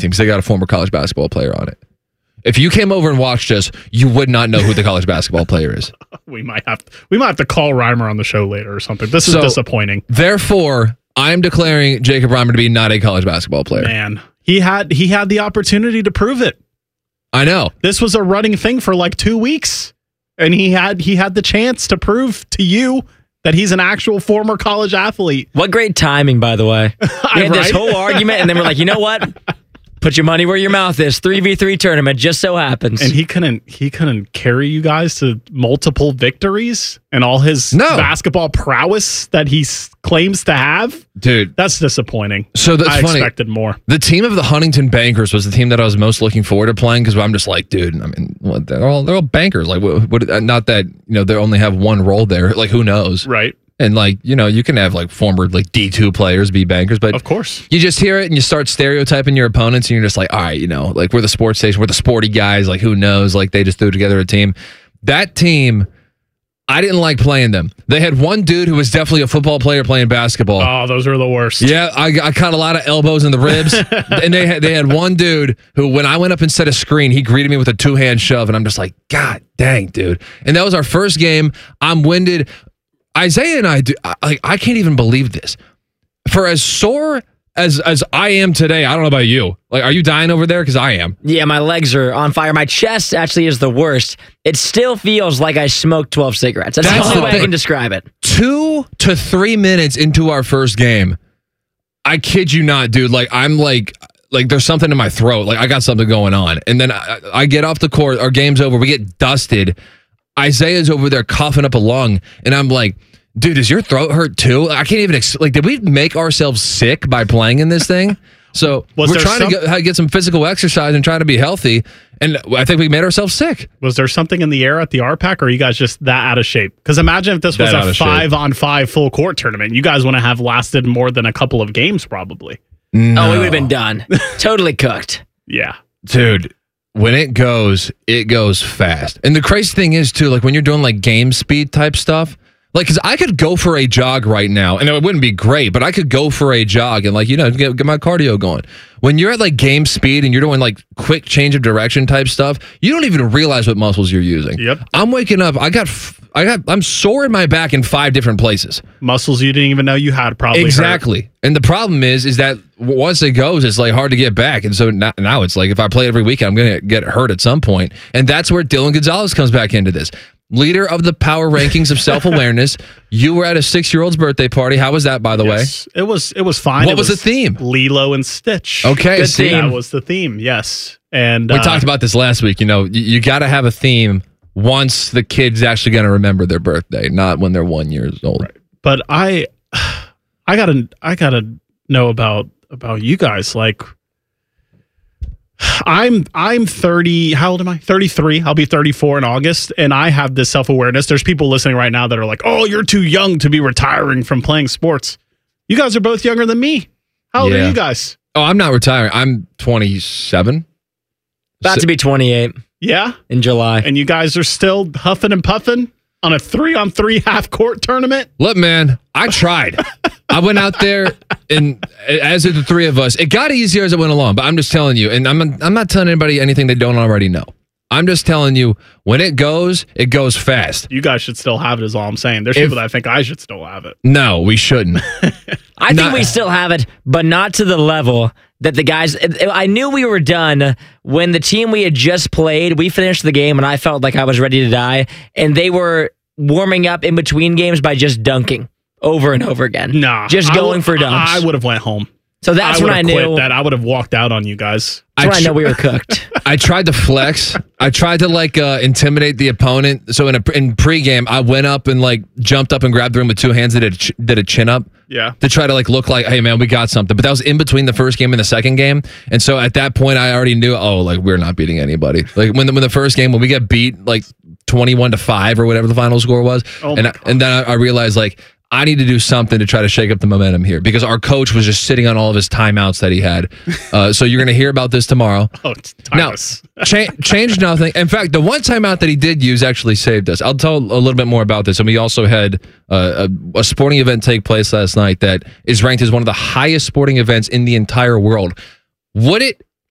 team because they got a former college basketball player on it. If you came over and watched us, you would not know who the college basketball player is. We might have to call Reimer on the show later or something. This is disappointing. Therefore, I'm declaring Jacob Reimer to be not a college basketball player. Man, he had the opportunity to prove it. I know. This was a running thing for like 2 weeks, and he had the chance to prove to you that he's an actual former college athlete. What great timing, by the way. We had this whole argument, and then we're like, you know what? Put your money where your mouth is. 3v3 tournament just so happens. And he couldn't carry you guys to multiple victories and all his basketball prowess that he claims to have. Dude, that's disappointing. So that's funny. I expected more. The team of the Huntington Bankers was the team that I was most looking forward to playing because I'm just like, dude, I mean, they're all bankers. Like, what? Not that they only have one role there. Like, who knows? Right. And like, you can have like former like D2 players be bankers, but of course you just hear it and you start stereotyping your opponents and you're just like, all right, like we're the sports station, we're the sporty guys, like who knows? Like they just threw together a team. That team, I didn't like playing them. They had one dude who was definitely a football player playing basketball. Oh, those are the worst. Yeah, I caught a lot of elbows in the ribs. And they had one dude who, when I went up and set a screen, he greeted me with a 2-hand shove, and I'm just like, God dang, dude. And that was our first game. I'm winded. Isaiah and I can't even believe this. For as sore as I am today, I don't know about you. Like, are you dying over there? Because I am. Yeah, my legs are on fire. My chest actually is the worst. It still feels like I smoked 12 cigarettes. That's the only way I can describe it. 2 to 3 minutes into our first game, I kid you not, dude. Like, I'm like there's something in my throat. Like, I got something going on. And then I get off the court. Our game's over. We get dusted. Isaiah's over there coughing up a lung, and I'm like, dude, does your throat hurt too? I can't even did we make ourselves sick by playing in this thing? So we're trying to get some physical exercise and trying to be healthy, and I think we made ourselves sick. Was there something in the air at the RPAC, or are you guys just that out of shape? Because imagine if this was a 5-on-5 full court tournament. You guys wouldn't have lasted more than a couple of games, probably. No. Oh, we would have been done. Totally cooked. Yeah. Dude. When it goes fast. And the crazy thing is, too, like when you're doing like game speed type stuff, like, because I could go for a jog right now, and it wouldn't be great, but I could go for a jog and, like, get my cardio going. When you're at like game speed and you're doing like quick change of direction type stuff, you don't even realize what muscles you're using. Yep. I'm waking up, I'm sore in my back in 5 different places. Muscles you didn't even know you had, probably. Exactly. Hurt. And the problem is that once it goes, it's like hard to get back. And so now it's like if I play every weekend, I'm going to get hurt at some point. And that's where Dylan Gonzalez comes back into this. Leader of the power rankings of self-awareness. You were at a 6-year-old's birthday party. How was that, by the way? It was fine. What was the theme? Lilo and Stitch. Okay. Good theme. That was the theme, yes. And we talked about this last week. You got to have a theme once the kid's actually going to remember their birthday, not when they're 1 year old. Right. But I gotta know about you guys. Like, I'm 30. How old am I? 33. I'll be 34 in August, and I have this self-awareness. There's people listening right now that are like, "Oh, you're too young to be retiring from playing sports." You guys are both younger than me. How old are you guys? Oh, I'm not retiring. I'm 27. About to be 28. Yeah? In July. And you guys are still huffing and puffing on a 3-on-3 half-court tournament? Look, man, I tried. I went out there, and as did the three of us, it got easier as it went along, but I'm just telling you, and I'm not telling anybody anything they don't already know. I'm just telling you, when it goes fast. You guys should still have it is all I'm saying. There's people that think I should still have it. No, we shouldn't. I think we still have it, but not to the level that the guys... I knew we were done when the team we had just played, we finished the game, and I felt like I was ready to die, and they were warming up in between games by just dunking over and over again. Nah. Just going for dunks. I would have went home. So that's when I knew that I would have walked out on you guys. That's when I know we were cooked. I tried to flex. I tried to intimidate the opponent. So in pregame, I went up and jumped up and grabbed the rim with 2 hands and did a chin up. Yeah. To try to look like, hey man, we got something. But that was in between the first game and the second game. And so at that point, I already knew, we're not beating anybody. Like when the first game, when we got beat 21-5 or whatever the final score was, and then I realized I need to do something to try to shake up the momentum here because our coach was just sitting on all of his timeouts that he had. So you're going to hear about this tomorrow. Oh, it's timeless. Now, change nothing. In fact, the one timeout that he did use actually saved us. I'll tell a little bit more about this. And we also had a sporting event take place last night that is ranked as one of the highest sporting events in the entire world. Would it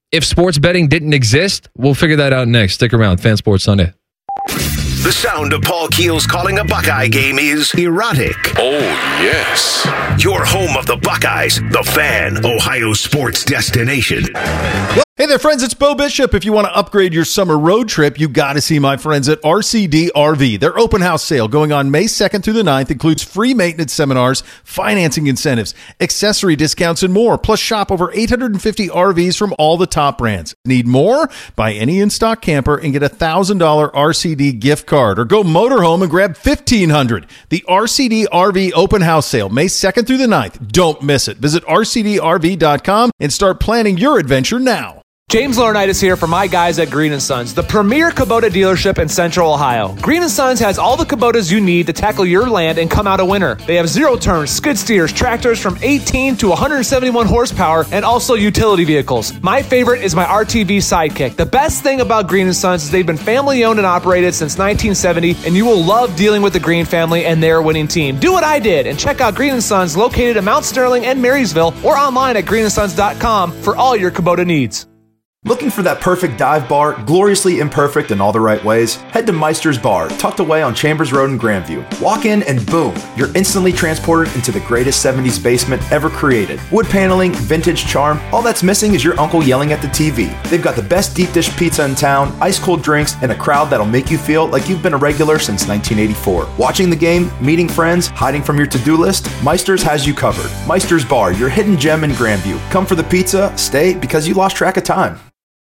if sports betting didn't exist, we'll figure that out next. Stick around. Fan Sports Sunday. The sound of Paul Keels calling a Buckeye game is erotic. Oh, yes. Your home of the Buckeyes, the Fan, Ohio sports destination. Hey there, friends. It's Bo Bishop. If you want to upgrade your summer road trip, you got to see my friends at RCD RV. Their open house sale going on May 2nd through the 9th includes free maintenance seminars, financing incentives, accessory discounts, and more. Plus, shop over 850 RVs from all the top brands. Need more? Buy any in-stock camper and get a $1,000 RCD gift card. Or go motorhome and grab $1,500. The RCD RV open house sale, May 2nd through the 9th. Don't miss it. Visit rcdrv.com and start planning your adventure now. James Laurinaitis here for my guys at Green & Sons, the premier Kubota dealership in Central Ohio. Green & Sons has all the Kubotas you need to tackle your land and come out a winner. They have zero-turn, skid steers, tractors from 18 to 171 horsepower, and also utility vehicles. My favorite is my RTV Sidekick. The best thing about Green & Sons is they've been family-owned and operated since 1970, and you will love dealing with the Green family and their winning team. Do what I did and check out Green & Sons located in Mount Sterling and Marysville or online at greensons.com for all your Kubota needs. Looking for that perfect dive bar, gloriously imperfect in all the right ways? Head to Meister's Bar, tucked away on Chambers Road in Grandview. Walk in and boom, you're instantly transported into the greatest 70s basement ever created. Wood paneling, vintage charm, all that's missing is your uncle yelling at the TV. They've got the best deep dish pizza in town, ice cold drinks, and a crowd that'll make you feel like you've been a regular since 1984. Watching the game, meeting friends, hiding from your to-do list, Meister's has you covered. Meister's Bar, your hidden gem in Grandview. Come for the pizza, stay because you lost track of time.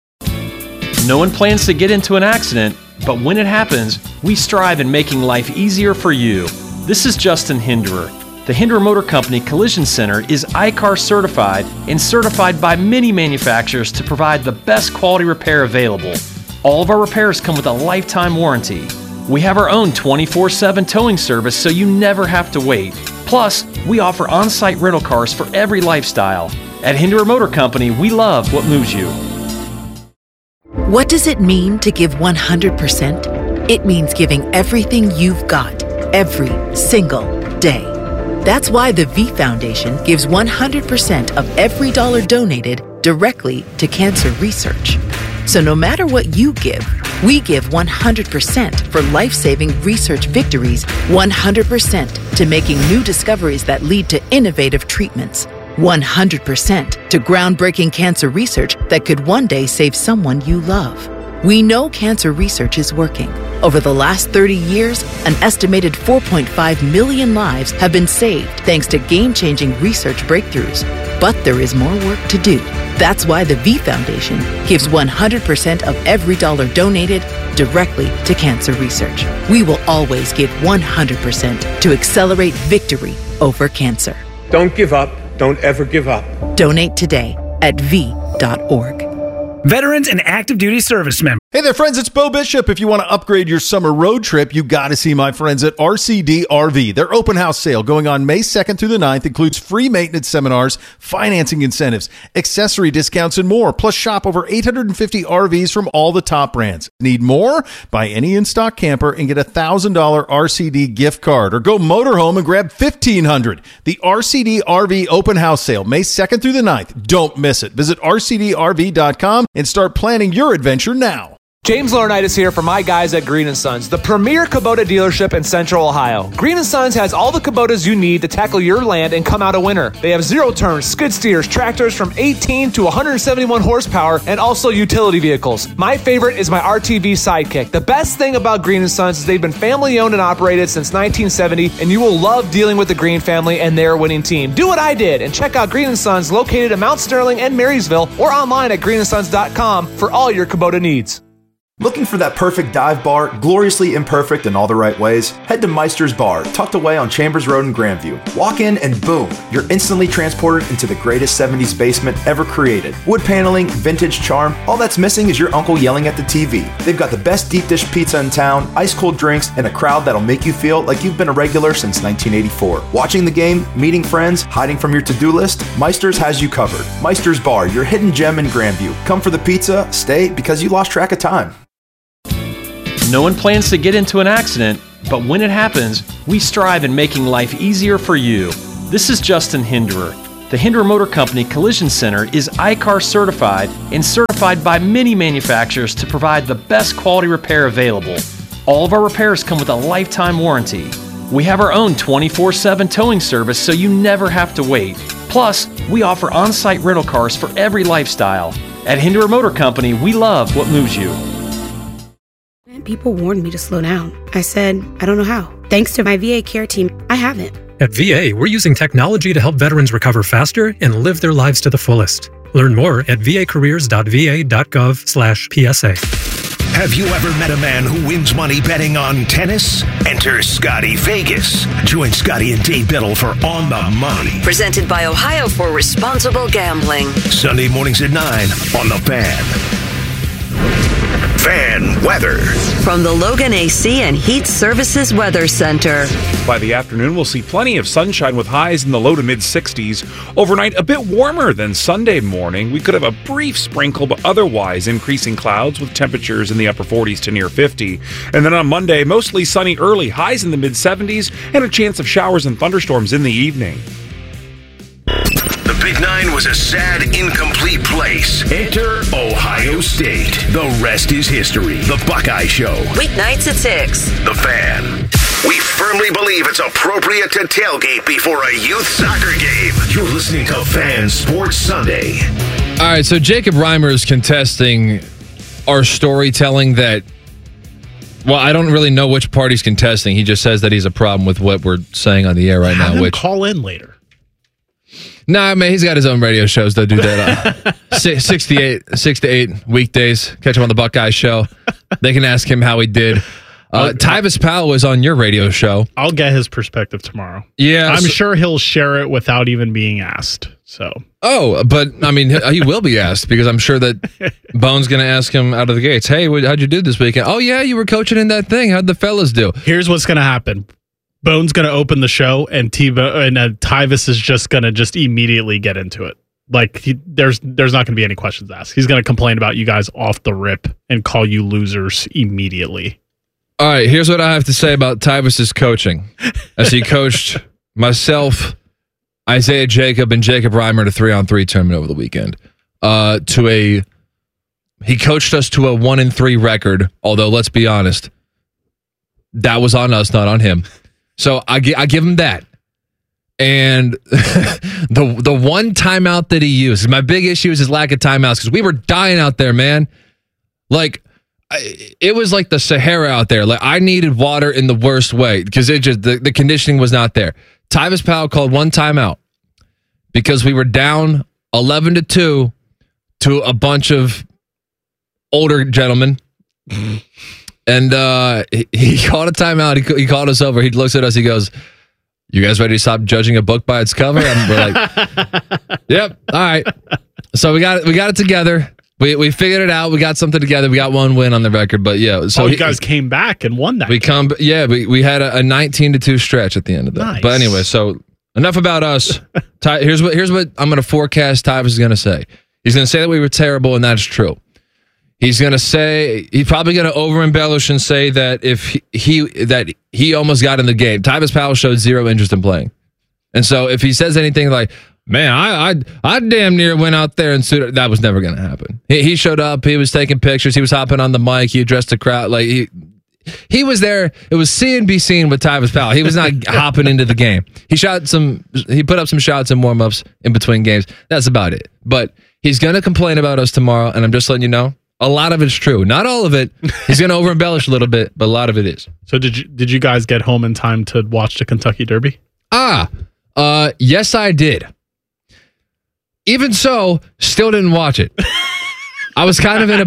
No one plans to get into an accident, but when it happens, we strive in making life easier for you. This is Justin Hinderer. The Hinderer Motor Company Collision Center is ICAR certified and certified by many manufacturers to provide the best quality repair available. All of our repairs come with a lifetime warranty. We have our own 24/7 towing service so you never have to wait. Plus, we offer on-site rental cars for every lifestyle. At Hinderer Motor Company, we love what moves you. What does it mean to give 100%? It means giving everything you've got, every single day. That's why the V Foundation gives 100% of every dollar donated directly to cancer research. So no matter what you give, we give 100% for life-saving research victories, 100% to making new discoveries that lead to innovative treatments, 100% to groundbreaking cancer research that could one day save someone you love. We know cancer research is working. Over the last 30 years, an estimated 4.5 million lives have been saved thanks to game-changing research breakthroughs. But there is more work to do. That's why the V Foundation gives 100% of every dollar donated directly to cancer research. We will always give 100% to accelerate victory over cancer. Don't give up. Don't ever give up. Donate today at v.org. Veterans and active duty servicemen. Hey there, friends. It's Bo Bishop. If you want to upgrade your summer road trip, you got to see my friends at RCD RV. Their open house sale going on May 2nd through the 9th includes free maintenance seminars, financing incentives, accessory discounts, and more. Plus, shop over 850 RVs from all the top brands. Need more? Buy any in-stock camper and get a $1,000 RCD gift card. Or go motorhome and grab $1,500. The RCD RV open house sale, May 2nd through the 9th. Don't miss it. Visit rcdrv.com and start planning your adventure now. James Laurinaitis here for my guys at Green & Sons, the premier Kubota dealership in Central Ohio. Green & Sons has all the Kubotas you need to tackle your land and come out a winner. They have zero-turn, skid steers, tractors from 18 to 171 horsepower, and also utility vehicles. My favorite is my RTV Sidekick. The best thing about Green & Sons is they've been family-owned and operated since 1970, and you will love dealing with the Green family and their winning team. Do what I did and check out Green & Sons located in Mount Sterling and Marysville or online at greensons.com for all your Kubota needs. Looking for that perfect dive bar, gloriously imperfect in all the right ways? Head to Meister's Bar, tucked away on Chambers Road in Grandview. Walk in and boom, you're instantly transported into the greatest 70s basement ever created. Wood paneling, vintage charm, all that's missing is your uncle yelling at the TV. They've got the best deep dish pizza in town, ice cold drinks, and a crowd that'll make you feel like you've been a regular since 1984. Watching the game, meeting friends, hiding from your to-do list, Meister's has you covered. Meister's Bar, your hidden gem in Grandview. Come for the pizza, stay because you lost track of time. No one plans to get into an accident, but when it happens, we strive in making life easier for you. This is Justin Hinderer. The Hinder Motor Company Collision Center is ICAR certified and certified by many manufacturers to provide the best quality repair available. All of our repairs come with a lifetime warranty. We have our own 24/7 towing service so you never have to wait. Plus, we offer on-site rental cars for every lifestyle. At Hinder Motor Company, we love what moves you. People warned me to slow down. I said, I don't know how. Thanks to my VA care team, I haven't. At VA, we're using technology to help veterans recover faster and live their lives to the fullest. Learn more at vacareers.va.gov/PSA. Have you ever met a man who wins money betting on tennis? Enter Scotty Vegas. Join Scotty and Dave Biddle for On the Money. Presented by Ohio for Responsible Gambling. Sunday mornings at 9 on The Fan. Fan weather. From the Logan AC and Heat Services Weather Center. By the afternoon, we'll see plenty of sunshine with highs in the low to mid-60s. Overnight, a bit warmer than Sunday morning. We could have a brief sprinkle, but otherwise increasing clouds with temperatures in the upper 40s to near 50. And then on Monday, mostly sunny early, highs in the mid-70s, and a chance of showers and thunderstorms in the evening. The Big Nine was a sad, incomplete place. Enter Ohio State. The rest is history. The Buckeye Show. Weeknights at 6. The Fan. We firmly believe it's appropriate to tailgate before a youth soccer game. You're listening to Fan Sports Sunday. All right, so Jacob Reimer is contesting our storytelling that, well, I don't really know which part he's contesting. He just says that he's a problem with what we're saying on the air right Have now. him call in later. Nah, man, he's got his own radio shows that do that. 6 to 8 weekdays. Catch him on the Buckeye Show. They can ask him how he did. Tyvis Powell was on your radio show. I'll get his perspective tomorrow. Yeah. I'm sure he'll share it without even being asked. So. Oh, but I mean, he will be asked because I'm sure that Bone's going to ask him out of the gates. Hey, how'd you do this weekend? Oh, yeah, you were coaching in that thing. How'd the fellas do? Here's what's going to happen. Bone's going to open the show, and Tyvis is just going to immediately get into it. Like, there's not going to be any questions asked. He's going to complain about you guys off the rip and call you losers immediately. All right, here's what I have to say about Tyvis's coaching. As he coached myself, Isaiah Jacob, and Jacob Reimer in a 3-on-3 tournament over the weekend. He coached us to a 1-3 record, although let's be honest, that was on us, not on him. So I give him that. And the one timeout that he used, my big issue is his lack of timeouts because we were dying out there, man. Like, it was like the Sahara out there. Like, I needed water in the worst way because the conditioning was not there. Tyvis Powell called one timeout because we were down 11-2 to a bunch of older gentlemen. And he called a timeout. He called us over. He looks at us. He goes, "You guys ready to stop judging a book by its cover?" And we're like, "Yep, all right." So we got it together. We figured it out. We got something together. We got one win on the record. But yeah, so you guys came back and won that. We had a 19-2 stretch at the end of that. Nice. But anyway, so enough about us. Here's what I'm going to forecast Tyvis is going to say. He's going to say that we were terrible, and that's true. He's going to say, he's probably going to over-embellish and say that if he almost got in the game. Tyvis Powell showed zero interest in playing. And so if he says anything like, man, I damn near went out there and suited, that was never going to happen. He showed up. He was taking pictures. He was hopping on the mic. He addressed the crowd. Like he was there. It was see and be seen with Tyvis Powell. He was not hopping into the game. He put up some shots and warm-ups in between games. That's about it. But he's going to complain about us tomorrow, and I'm just letting you know. A lot of it's true. Not all of it. He's going to over-embellish a little bit, but a lot of it is. So did you guys get home in time to watch the Kentucky Derby? Yes, I did. Even so, still didn't watch it. I was kind of in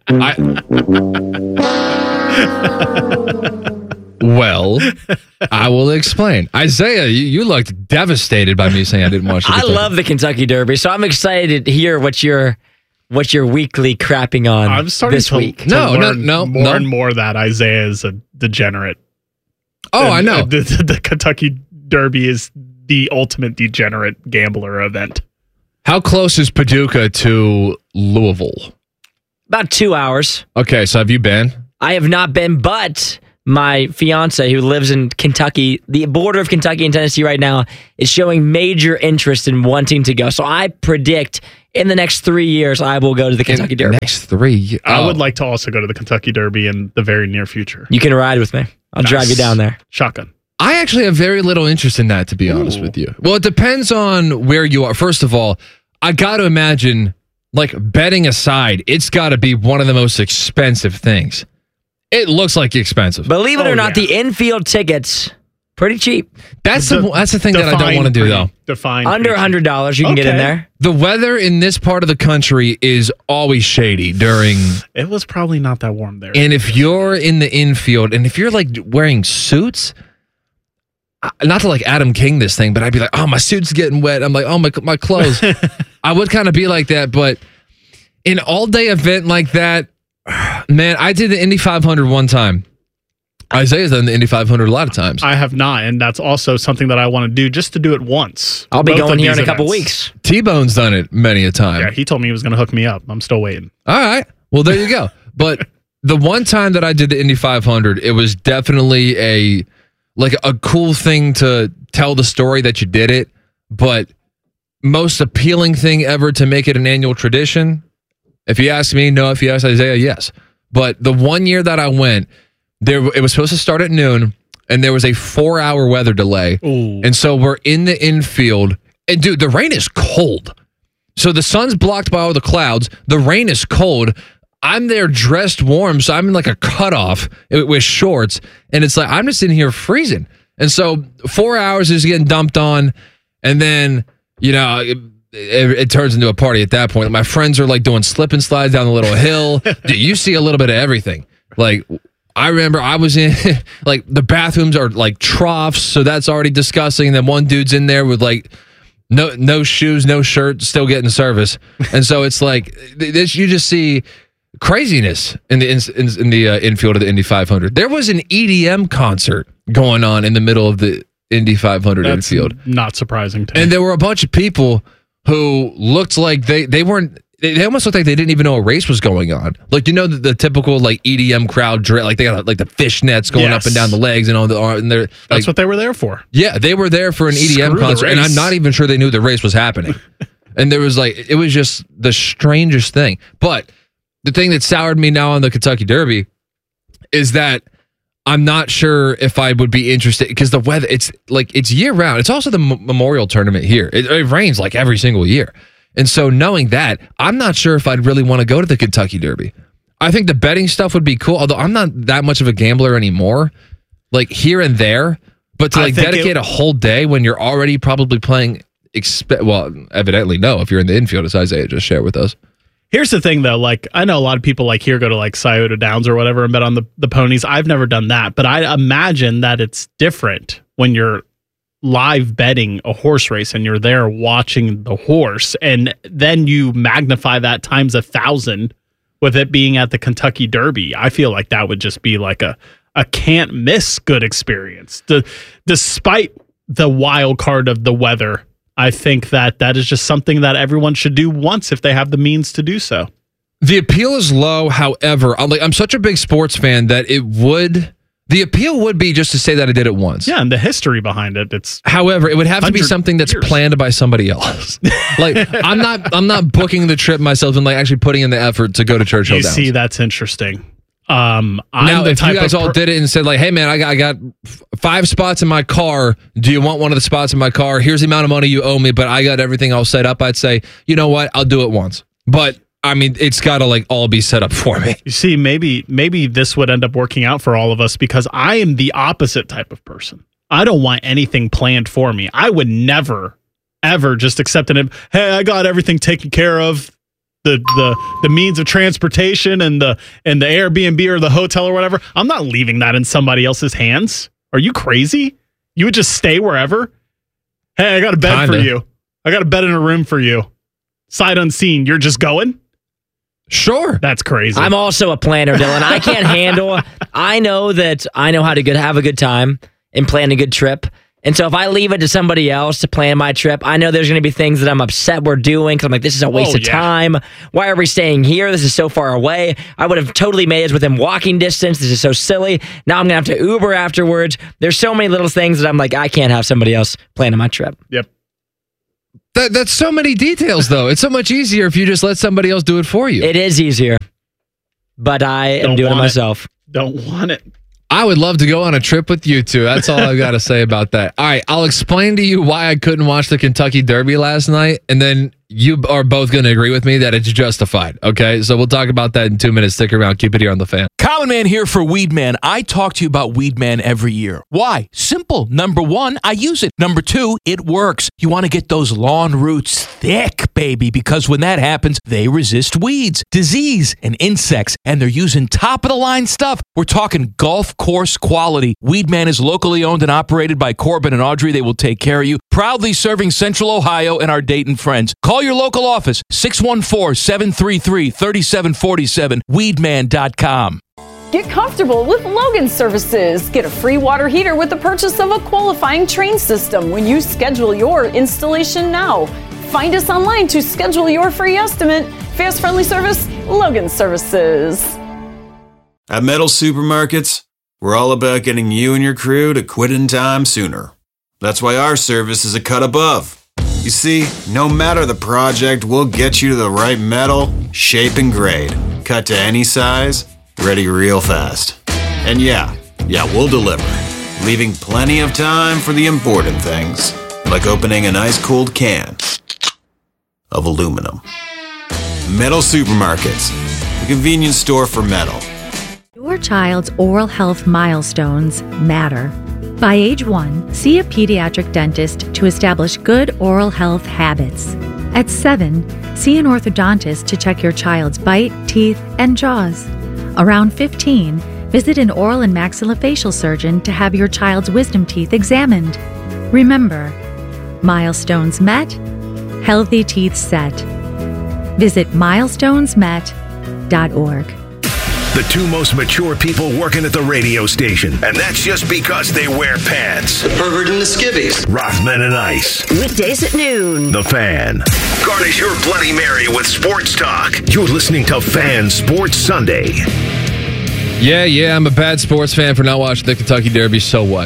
Well, I will explain. Isaiah, you looked devastated by me saying I didn't watch it. I love the Kentucky Derby, so I'm excited to hear what you're weekly crapping on. I'm starting this week. No, more and more that Isaiah is a degenerate. Oh, I know. The Kentucky Derby is the ultimate degenerate gambler event. How close is Paducah to Louisville? About 2 hours. Okay, so have you been? I have not been, but my fiance, who lives in Kentucky, the border of Kentucky and Tennessee right now, is showing major interest in wanting to go. So I predict in the next 3 years, I will go to the Kentucky Derby. Next 3 years. I would like to also go to the Kentucky Derby in the very near future. You can ride with me. I'll drive you down there. Shotgun. I actually have very little interest in that, to be honest with you. Well, it depends on where you are. First of all, I got to imagine, like, betting aside, it's got to be one of the most expensive things. It looks like expensive. Believe it or not, the infield tickets, pretty cheap. That's the thing that I don't want to do, though. Under $100, you can get in there. The weather in this part of the country is always shady during... It was probably not that warm there. And if you're in the infield, and if you're, like, wearing suits... Not to like Adam King this thing, but I'd be like, oh, my suit's getting wet. I'm like, oh, my clothes. I would kind of be like that, but an all-day event like that, man, I did the Indy 500 one time. Isaiah's done the Indy 500 a lot of times. I have not, and that's also something that I want to do, just to do it once. I'll be going here in a couple weeks. T-Bone's done it many a time. Yeah, he told me he was going to hook me up. I'm still waiting. All right. Well, there you go. But the one time that I did the Indy 500, it was definitely a cool thing to tell the story that you did it, but most appealing thing ever to make it an annual tradition? If you ask me, no. If you ask Isaiah, yes. But the one year that I went, it was supposed to start at noon, and there was a 4-hour weather delay. Ooh. And so we're in the infield, and dude, the rain is cold. So the sun's blocked by all the clouds. The rain is cold. I'm there dressed warm, so I'm in like a cutoff with shorts, and it's like I'm just in here freezing. And so 4 hours is getting dumped on, and then it turns into a party at that point. My friends are like doing slip and slides down the little hill. Dude, you see a little bit of everything. Like I remember I was in like the bathrooms are like troughs, so that's already disgusting. And then one dude's in there with like no shoes, no shirt, still getting service, and so it's like this. You just see craziness in the infield of the Indy 500. There was an EDM concert going on in the middle of the Indy 500 infield. Not surprising to me. And there were a bunch of people who looked like they weren't. They almost looked like they didn't even know a race was going on. Like, the typical like EDM crowd, like they got like the fishnets going up and down the legs and all the arm. And they're that's what they were there for. Yeah, they were there for an EDM concert, and I'm not even sure they knew the race was happening. And there was it was just the strangest thing. But the thing that soured me now on the Kentucky Derby is that I'm not sure if I would be interested because the weather, it's year round. It's also the Memorial Tournament here. It rains like every single year. And so knowing that, I'm not sure if I'd really want to go to the Kentucky Derby. I think the betting stuff would be cool, although I'm not that much of a gambler anymore, like here and there. But to dedicate a whole day when you're already probably playing, evidently no, if you're in the infield, as Isaiah just shared with us. Here's the thing, though. Like, I know a lot of people here go to Scioto Downs or whatever and bet on the ponies. I've never done that, but I imagine that it's different when you're live betting a horse race and you're there watching the horse, and then you magnify that times 1,000 with it being at the Kentucky Derby. I feel like that would just be like a can't miss good experience. Despite the wild card of the weather, I think that is just something that everyone should do once if they have the means to do so. The appeal is low. However, I'm such a big sports fan that the appeal would be just to say that I did it once. Yeah, and the history behind it. However, it would have to be something that's planned by somebody else. I'm not booking the trip myself and actually putting in the effort to go to Churchill Downs. You see, that's interesting. If you guys all did it and said hey man, I got 5 spots in my car. Do you want one of the spots in my car? Here's the amount of money you owe me, but I got everything all set up. I'd say, you know what? I'll do it once. But I mean, it's got to all be set up for me. You see, maybe this would end up working out for all of us because I am the opposite type of person. I don't want anything planned for me. I would never, ever just accept it. Hey, I got everything taken care of. The means of transportation and the Airbnb or the hotel or whatever. I'm not leaving that in somebody else's hands. Are you crazy? You would just stay wherever? Hey, I got a bed for you. I got a bed in a room for you. Sight unseen. You're just going? Sure. That's crazy. I'm also a planner, Dylan. I can't handle. I know that I know how to have a good time and plan a good trip. And so if I leave it to somebody else to plan my trip, I know there's going to be things that I'm upset we're doing because I'm like, this is a waste of time. Why are we staying here? This is so far away. I would have totally made it within walking distance. This is so silly. Now I'm going to have to Uber afterwards. There's so many little things that I'm like, I can't have somebody else planning my trip. Yep. That's so many details, though. It's so much easier if you just let somebody else do it for you. It is easier, but I am doing it myself. Don't want it. I would love to go on a trip with you two. That's all I've got to say about that. All right, I'll explain to you why I couldn't watch the Kentucky Derby last night, and then you are both going to agree with me that it's justified. Okay, so we'll talk about that in 2 minutes. Stick around. Keep it here on The Fan. Common Man here for Weed Man. I talk to you about Weed Man every year. Why? Simple. Number one, I use it. Number two, it works. You want to get those lawn roots thick, baby, because when that happens, they resist weeds, disease, and insects, and they're using top-of-the-line stuff. We're talking golf course quality. Weed Man is locally owned and operated by Corbin and Audrey. They will take care of you. Proudly serving Central Ohio and our Dayton friends. Call your local office, 614-733-3747, weedman.com. Get comfortable with Logan Services. Get a free water heater with the purchase of a qualifying Train system when you schedule your installation now. Find us online to schedule your free estimate. Fast, friendly service, Logan Services. At Metal Supermarkets, we're all about getting you and your crew to quit in time sooner. That's why our service is a cut above. You see, no matter the project, we'll get you to the right metal, shape, and grade. Cut to any size, ready real fast. And yeah, we'll deliver, leaving plenty of time for the important things, like opening an ice-cold can of aluminum. Metal Supermarkets, the convenience store for metal. Your child's oral health milestones matter. By age 1, see a pediatric dentist to establish good oral health habits. At 7, see an orthodontist to check your child's bite, teeth, and jaws. Around 15, visit an oral and maxillofacial surgeon to have your child's wisdom teeth examined. Remember, milestones met, healthy teeth set. Visit milestonesmet.org. The two most mature people working at the radio station. And that's just because they wear pants. Herbert and the Skivvies. Rothman and Ice. Weekdays at noon. The Fan. Garnish your Bloody Mary with sports talk. You're listening to Fan Sports Sunday. Yeah, I'm a bad sports fan for not watching the Kentucky Derby. So what?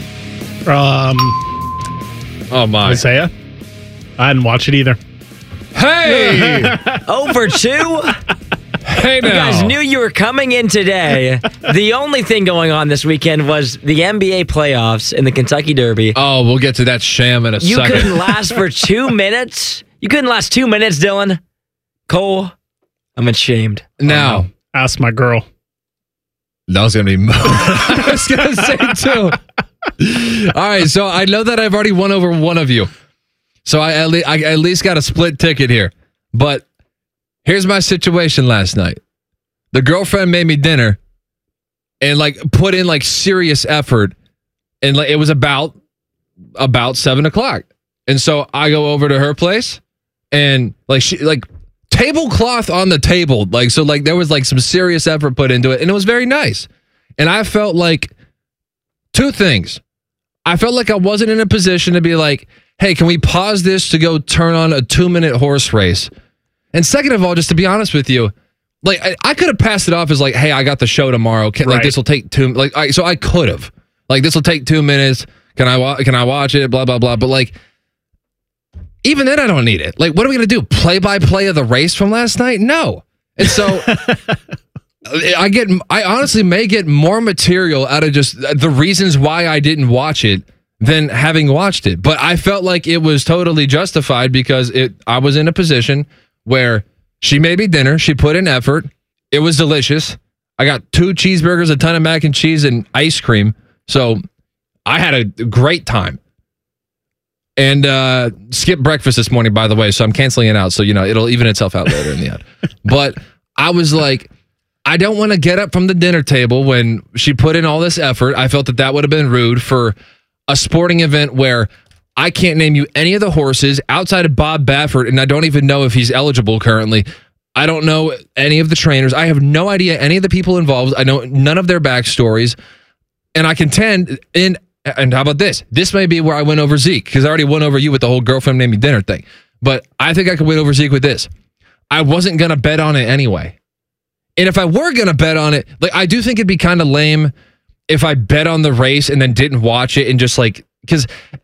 Oh, my. Isaiah? I didn't watch it either. Hey! Over 2? Hey now. You guys knew you were coming in today. The only thing going on this weekend was the NBA playoffs and the Kentucky Derby. Oh, we'll get to that sham in a second. You couldn't last for 2 minutes? You couldn't last 2 minutes, Dylan? Cole, I'm ashamed. Now. Ask my girl. That was going to be I was going to say, too. All right, so I know that I've already won over one of you. So I at least got a split ticket here. But here's my situation last night. The girlfriend made me dinner and put in serious effort, and it was about 7:00. And so I go over to her place, and she tablecloth on the table, there was some serious effort put into it, and it was very nice. And I felt two things. I felt like I wasn't in a position to be hey, can we pause this to go turn on a 2-minute horse race? And second of all, just to be honest with you, I could have passed it off as hey, I got the show tomorrow. This will take 2. So I could have this will take 2 minutes. Can I watch it? Blah blah blah. But even then, I don't need it. What are we gonna do? Play by play of the race from last night? No. And so I honestly may get more material out of just the reasons why I didn't watch it than having watched it. But I felt like it was totally justified because I was in a position where she made me dinner. She put in effort. It was delicious. I got 2 cheeseburgers, a ton of mac and cheese, and ice cream. So I had a great time. And skipped breakfast this morning, by the way, so I'm canceling it out. So, it'll even itself out later in the end. But I was I don't want to get up from the dinner table when she put in all this effort. I felt that would have been rude for a sporting event where I can't name you any of the horses outside of Bob Baffert, and I don't even know if he's eligible currently. I don't know any of the trainers. I have no idea any of the people involved. I know none of their backstories. And I contend in and how about this? This may be where I win over Zeke, because I already won over you with the whole girlfriend made me dinner thing. But I think I could win over Zeke with this. I wasn't going to bet on it anyway. And if I were going to bet on it, like, I do think it'd be kind of lame if I bet on the race and then didn't watch it and just like, because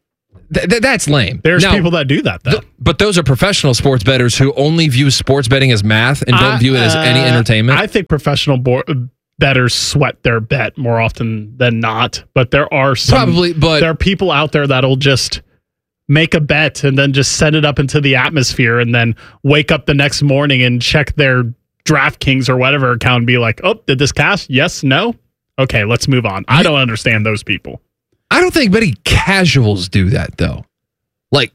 that's lame. There's people that do that, though. But those are professional sports bettors who only view sports betting as math and don't view it as any entertainment. I think professional bettors sweat their bet more often than not. But there are there are people out there that'll just make a bet and then just send it up into the atmosphere and then wake up the next morning and check their DraftKings or whatever account and be like, oh, did this cash? Yes, no? Okay, let's move on. I don't understand those people. I don't think many casuals do that, though. Like,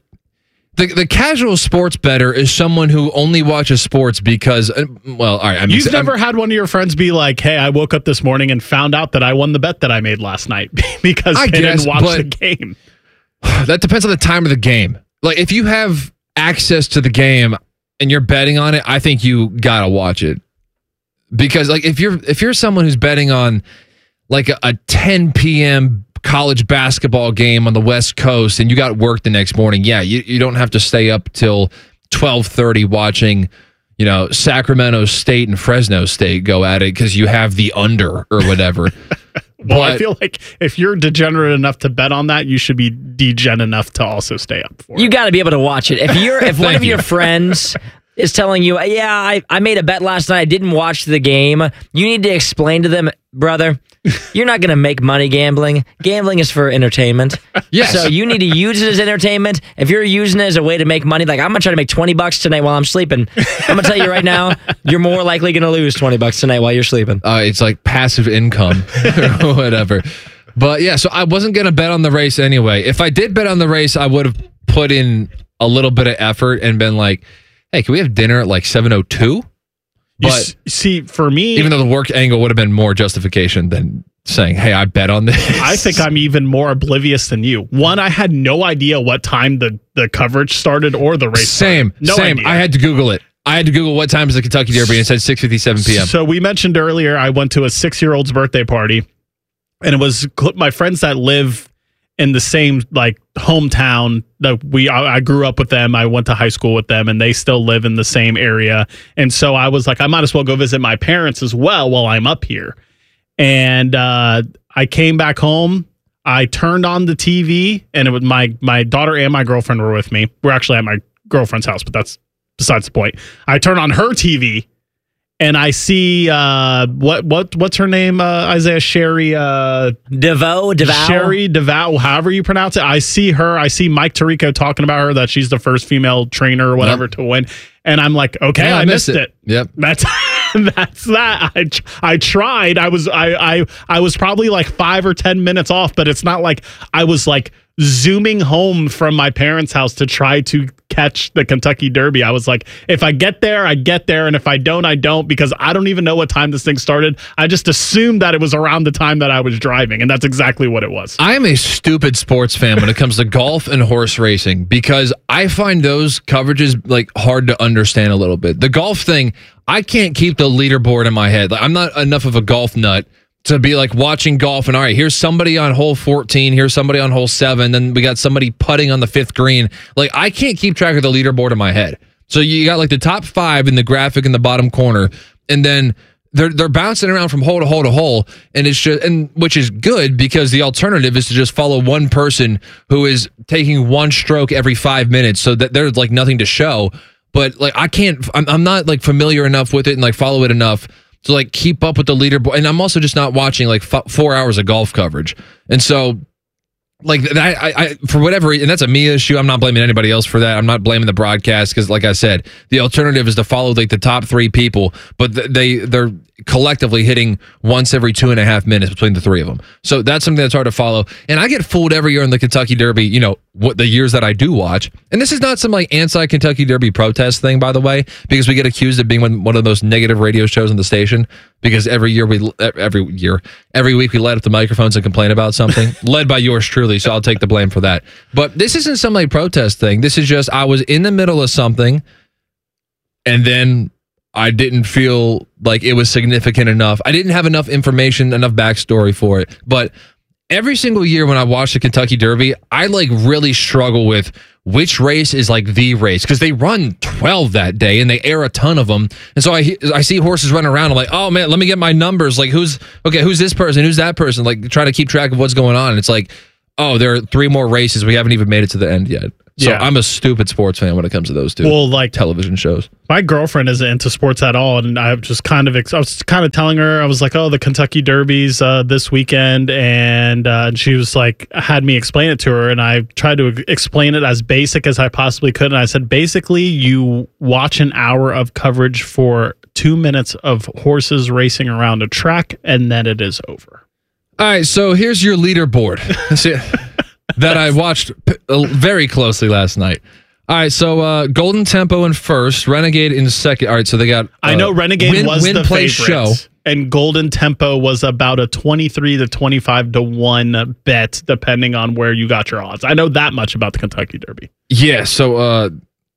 the casual sports bettor is someone who only watches sports because, well, all right. You've never had one of your friends be like, hey, I woke up this morning and found out that I won the bet that I made last night because they didn't watch the game. That depends on the time of the game. Like, if you have access to the game and you're betting on it, I think you got to watch it. Because, like, if you're someone who's betting on, like, a 10 p.m. college basketball game on the West Coast and you got work the next morning, yeah, you don't have to stay up till 12:30 watching, Sacramento State and Fresno State go at it because you have the under or whatever. Well, I feel like if you're degenerate enough to bet on that, you should be degen enough to also stay up for it. You got to be able to watch it. If one of your friends is telling you, yeah, I made a bet last night, I didn't watch the game, you need to explain to them, brother, you're not going to make money gambling. Gambling is for entertainment. Yes. So you need to use it as entertainment. If you're using it as a way to make money, like, I'm going to try to make $20 tonight while I'm sleeping, I'm going to tell you right now, you're more likely going to lose $20 tonight while you're sleeping. It's like passive income or whatever. But yeah, so I wasn't going to bet on the race anyway. If I did bet on the race, I would have put in a little bit of effort and been like, hey, can we have dinner at like 7:02? But see, for me, even though the work angle would have been more justification than saying, hey, I bet on this. I think I'm even more oblivious than you. One, I had no idea what time the coverage started or the race started. Same. I had to Google it. I had to Google what time is the Kentucky Derby and it said 6:57 p.m. So we mentioned earlier, I went to a 6-year-old's birthday party and it was my friends that live in the same like hometown that I grew up with them. I went to high school with them and they still live in the same area. And so I was like, I might as well go visit my parents as well while I'm up here. And I came back home. I turned on the TV and it was my daughter and my girlfriend were with me. We're actually at my girlfriend's house, but that's besides the point. I turn on her TV and I see what's her name? Isaiah Sherry DeVoe, Sherry DeVoe, however you pronounce it. I see her. I see Mike Tirico talking about her that she's the first female trainer or whatever to win, and I'm like, okay, yeah, I missed it. Yep, that's that. I tried. I was probably like 5 or 10 minutes off, but it's not like I was like zooming home from my parents' house to try to catch the Kentucky Derby. I was like, if I get there, I get there. And if I don't, I don't, because I don't even know what time this thing started. I just assumed that it was around the time that I was driving. And that's exactly what it was. I am a stupid sports fan when it comes to golf and horse racing because I find those coverages like hard to understand a little bit. The golf thing, I can't keep the leaderboard in my head. Like, I'm not enough of a golf nut to be like watching golf and all right, here's somebody on hole 14, here's somebody on hole 7, then we got somebody putting on the 5th green. Like, I can't keep track of the leaderboard in my head. So you got like the top 5 in the graphic in the bottom corner, and then they're bouncing around from hole to hole to hole, and it's just, and which is good because the alternative is to just follow one person who is taking one stroke every 5 minutes, so that there's like nothing to show. But like I'm not like familiar enough with it and like follow it enough to like keep up with the leaderboard, and I'm also just not watching like 4 hours of golf coverage, and so like I for whatever reason, and that's a me issue. I'm not blaming anybody else for that. I'm not blaming the broadcast because, like I said, the alternative is to follow like the top 3 people, but they're collectively hitting once every 2.5 minutes between the 3 of them. So that's something that's hard to follow. And I get fooled every year in the Kentucky Derby, what the years that I do watch. And this is not some like anti-Kentucky Derby protest thing, by the way, because we get accused of being one of the most negative radio shows on the station because every week we light up the microphones and complain about something led by yours truly. So I'll take the blame for that. But this isn't some like protest thing. This is just, I was in the middle of something and then I didn't feel like it was significant enough. I didn't have enough information, enough backstory for it. But every single year when I watch the Kentucky Derby, I like really struggle with which race is like the race because they run 12 that day and they air a ton of them. And so I see horses running around. I'm like, oh man, let me get my numbers. Like who's this person? Who's that person? Like trying to keep track of what's going on. And it's like, oh, there are 3 more races. We haven't even made it to the end yet. So I'm a stupid sports fan when it comes to those two. Well, like television shows. My girlfriend isn't into sports at all, and I was kind of telling her, I was like, "Oh, the Kentucky Derby's this weekend," and she was like, had me explain it to her, and I tried to explain it as basic as I possibly could, and I said, basically, you watch an hour of coverage for 2 minutes of horses racing around a track, and then it is over. All right, so here's your leaderboard. That I watched very closely last night. All right, so Golden Tempo in first, Renegade in second. All right, so they got... I know Renegade was the favorite, show. And Golden Tempo was about a 23 to 25 to 1 bet, depending on where you got your odds. I know that much about the Kentucky Derby. Yeah, so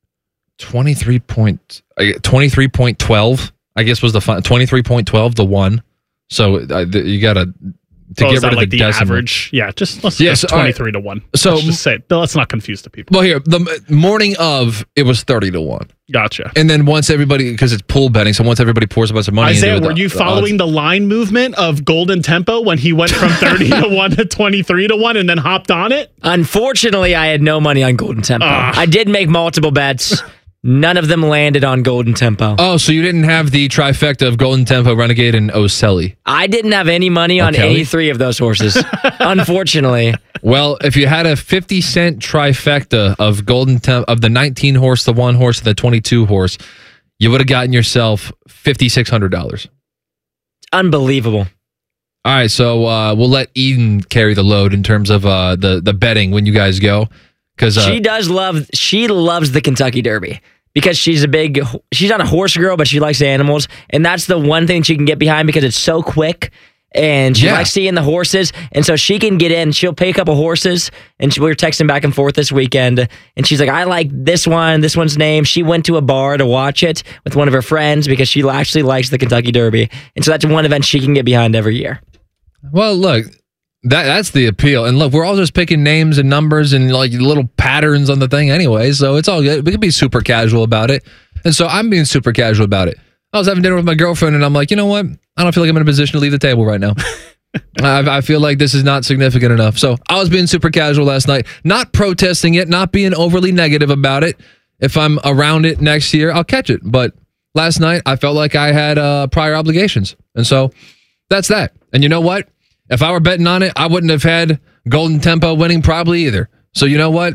23.12, I guess was the 23.12 to 1. So you got to... To get rid of the average. Yeah, just let's go 23 to 1. So let's just say, let's not confuse the people. Well, here, the morning of, it was 30 to 1. Gotcha. And then once everybody, because it's pool betting, so once everybody pours a bunch of money Isaiah, into it. were you following the line movement of Golden Tempo when he went from 30 to 1 to 23 to 1 and then hopped on it? Unfortunately, I had no money on Golden Tempo. I did make multiple bets. None of them landed on Golden Tempo. Oh, so you didn't have the trifecta of Golden Tempo, Renegade, and Ocelli. I didn't have any money on any 3 of those horses, unfortunately. Well, if you had a 50-cent trifecta of Golden Tempo, of the 19 horse, the 1 horse, and the 22 horse, you would have gotten yourself $5,600. Unbelievable. All right, so we'll let Eden carry the load in terms of the betting when you guys go. Because she loves the Kentucky Derby. Because she's not a horse girl, but she likes animals. And that's the one thing she can get behind because it's so quick. And she likes seeing the horses. And so she can get in. She'll pay a couple horses. And we were texting back and forth this weekend. And she's like, I like this one's name. She went to a bar to watch it with one of her friends because she actually likes the Kentucky Derby. And so that's one event she can get behind every year. Well, look, that's the appeal. And look, we're all just picking names and numbers and like little patterns on the thing anyway. So it's all good. We can be super casual about it. And so I'm being super casual about it. I was having dinner with my girlfriend and I'm like, you know what? I don't feel like I'm in a position to leave the table right now. I feel like this is not significant enough. So I was being super casual last night, not protesting it, not being overly negative about it. If I'm around it next year, I'll catch it. But last night, I felt like I had prior obligations. And so that's that. And you know what? If I were betting on it, I wouldn't have had Golden Tempo winning probably either. So you know what?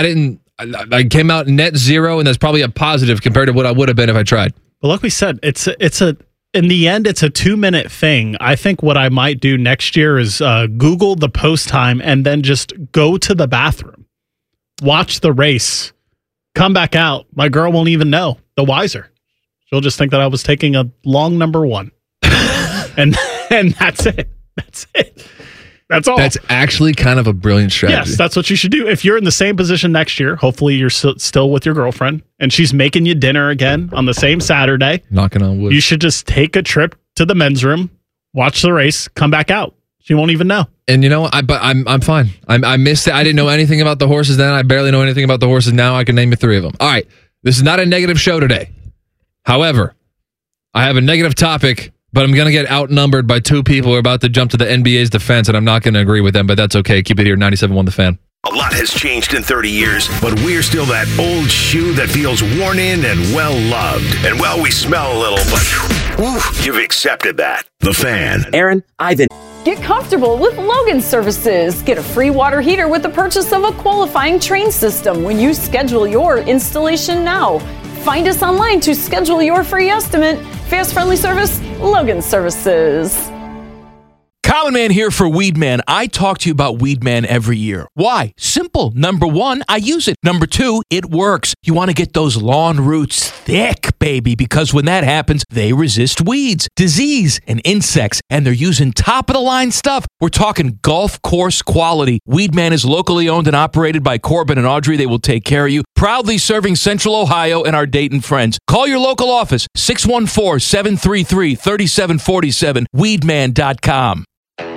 I came out net zero, and that's probably a positive compared to what I would have been if I tried. But like we said, in the end, it's a 2-minute thing. I think what I might do next year is Google the post time and then just go to the bathroom, watch the race, come back out. My girl won't even know. The wiser. She'll just think that I was taking a long number 1. and that's it. That's it. That's all. That's actually kind of a brilliant strategy. Yes, that's what you should do. If you're in the same position next year, hopefully you're still with your girlfriend and she's making you dinner again on the same Saturday. Knocking on wood. You should just take a trip to the men's room, watch the race, come back out. She won't even know. And you know, I'm fine. I missed it. I didn't know anything about the horses then. I barely know anything about the horses now. I can name you 3 of them. All right. This is not a negative show today. However, I have a negative topic, but I'm going to get outnumbered by 2 people who are about to jump to the NBA's defense, and I'm not going to agree with them, but that's okay. Keep it here, 97.1 The Fan. A lot has changed in 30 years, but we're still that old shoe that feels worn in and well-loved. And well, we smell a little, but you've accepted that. The Fan. Aaron, Ivan. Get comfortable with Logan Services. Get a free water heater with the purchase of a qualifying train system when you schedule your installation now. Find us online to schedule your free estimate. Fast, friendly service, Logan Services. Common Man here for Weed Man. I talk to you about Weed Man every year. Why? Simple. Number 1, I use it. Number 2, it works. You want to get those lawn roots thick, baby, because when that happens, they resist weeds, disease, and insects, and they're using top-of-the-line stuff. We're talking golf course quality. Weed Man is locally owned and operated by Corbin and Audrey. They will take care of you. Proudly serving Central Ohio and our Dayton friends. Call your local office, 614-733-3747, weedman.com.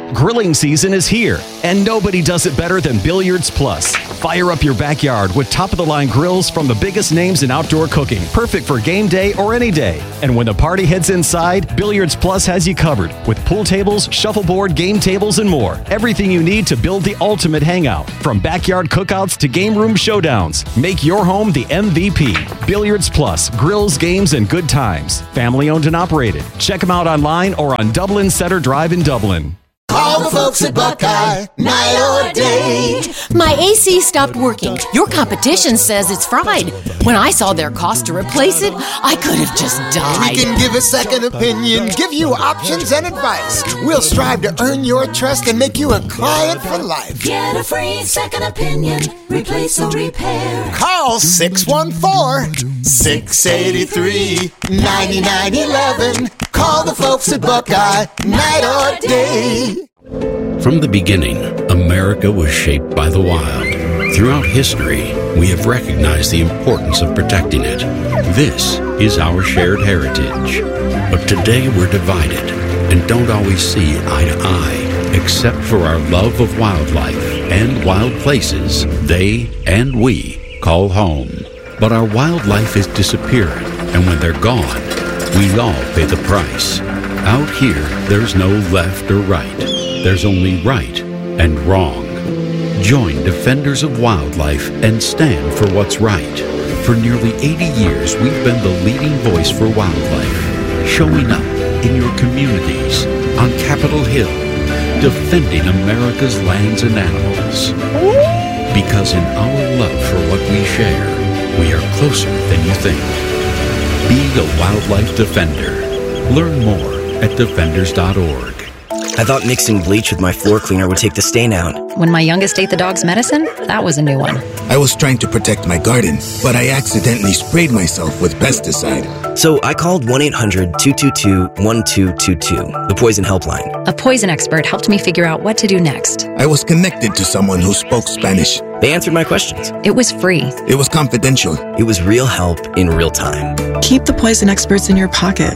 Grilling season is here, and nobody does it better than Billiards Plus. Fire up your backyard with top-of-the-line grills from the biggest names in outdoor cooking, perfect for game day or any day. And when the party heads inside, Billiards Plus has you covered with pool tables, shuffleboard, game tables, and more. Everything you need to build the ultimate hangout, from backyard cookouts to game room showdowns. Make your home the MVP. Billiards Plus, grills, games, and good times. Family owned and operated. Check them out online or on Dublin Center Drive in Dublin. Call the folks at Buckeye, night or day. My AC stopped working. Your competition says it's fried. When I saw their cost to replace it, I could have just died. We can give a second opinion, give you options and advice. We'll strive to earn your trust and make you a client for life. Get a free second opinion, replace or repair. Call 614-683-9911. Call the folks at Buckeye, night or day. From the beginning, America was shaped by the wild. Throughout history, we have recognized the importance of protecting it. This is our shared heritage. But today we're divided and don't always see eye to eye, except for our love of wildlife and wild places they and we call home. But our wildlife is disappearing, and when they're gone, we all pay the price. Out here, there's no left or right. There's only right and wrong. Join Defenders of Wildlife and stand for what's right. For nearly 80 years, we've been the leading voice for wildlife, showing up in your communities, on Capitol Hill, defending America's lands and animals. Because in our love for what we share, we are closer than you think. Be a wildlife defender. Learn more at defenders.org. I thought mixing bleach with my floor cleaner would take the stain out. When my youngest ate the dog's medicine, that was a new one. I was trying to protect my garden, but I accidentally sprayed myself with pesticide. So I called 1-800-222-1222, the poison helpline. A poison expert helped me figure out what to do next. I was connected to someone who spoke Spanish. They answered my questions. It was free. It was confidential. It was real help in real time. Keep the poison experts in your pocket.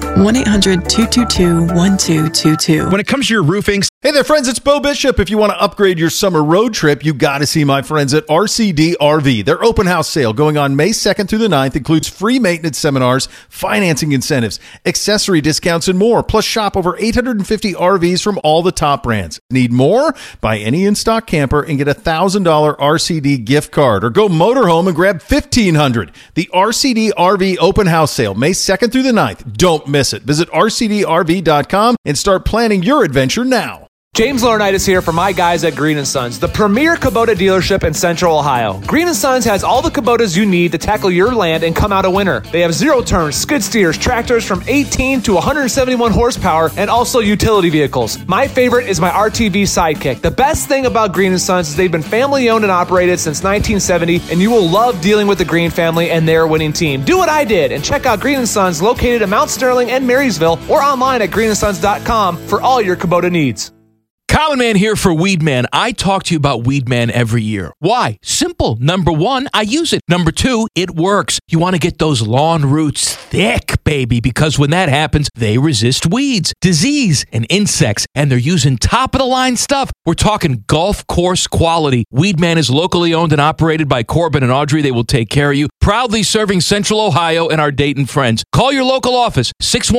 1-800-222-1222. When it comes to your roofing... Hey there, friends. It's Bo Bishop. If you want to upgrade your summer road trip, you got to see my friends at RCD RV. Their open house sale going on May 2nd through the 9th includes free maintenance seminars, financing incentives, accessory discounts, and more. Plus, shop over 850 RVs from all the top brands. Need more? Buy any in-stock camper and get a $1,000 RCD gift card. Or go motorhome and grab $1,500. The RCD RV open house sale, May 2nd through the 9th. Don't miss it. Visit rcdrv.com and start planning your adventure now. James Laurinaitis here for my guys at Green & Sons, the premier Kubota dealership in Central Ohio. Green & Sons has all the Kubotas you need to tackle your land and come out a winner. They have zero-turn skid steers, tractors from 18 to 171 horsepower, and also utility vehicles. My favorite is my RTV Sidekick. The best thing about Green & Sons is they've been family-owned and operated since 1970, and you will love dealing with the Green family and their winning team. Do what I did and check out Green & Sons located in Mount Sterling and Marysville or online at greenandsons.com for all your Kubota needs. Common Man here for Weed Man. I talk to you about Weed Man every year. Why? Simple. Number one, I use it. Number two, it works. You want to get those lawn roots thick, baby, because when that happens, they resist weeds, disease, and insects, and they're using top-of-the-line stuff. We're talking golf course quality. Weed Man is locally owned and operated by Corbin and Audrey. They will take care of you. Proudly serving Central Ohio and our Dayton friends. Call your local office,